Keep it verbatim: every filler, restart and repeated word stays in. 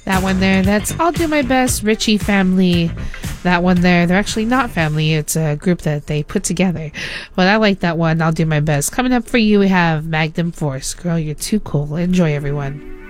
That one there, that's I'll Do My Best, Richie Family. That one there, they're actually not family. It's a group that they put together. But I like that one, I'll Do My Best. Coming up for you, we have Magnum Force. Girl, you're too cool. Enjoy, everyone.